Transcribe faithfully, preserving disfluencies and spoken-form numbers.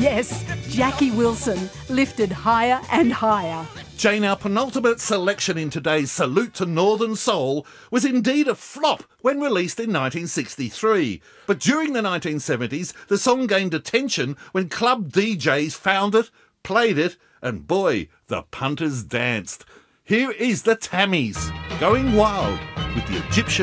Yes, Jackie Wilson, lifted higher and higher. Jane, our penultimate selection in today's Salute to Northern Soul was indeed a flop when released in nineteen sixty-three. But during the nineteen seventies, the song gained attention when club D Js found it, played it, and boy, the punters danced. Here is the Tammies, going wild with the Egyptian